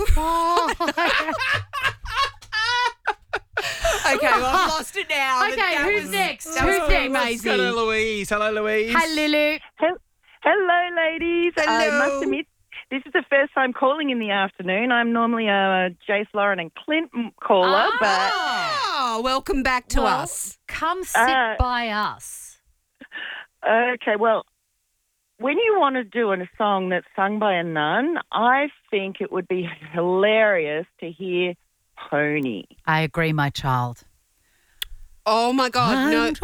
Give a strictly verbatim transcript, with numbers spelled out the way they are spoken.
Oh. Okay, well, I've lost it now. but Okay, that who's was- next? that was Who's pretty next? amazing. Hello, Louise. Hello, Louise. Hi, Lulu. Hel- Hello, ladies. I Hello. must admit, this is the first time calling in the afternoon. I'm normally a Jace, Lauren and Clint m- caller, Oh, welcome back to Well, us. Come sit Uh, by us. but okay, well, when you want to do a song that's sung by a nun, I think it would be hilarious to hear Pony. I agree, my child. Oh, my God. No. I'm